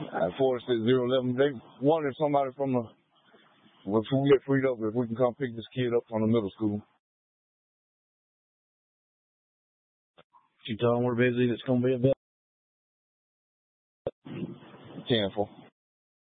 46011. They wanted somebody from the, if we get freed up, if we can come pick this kid up from the middle school. You told them we're busy, it's going to be a bit. 10-4.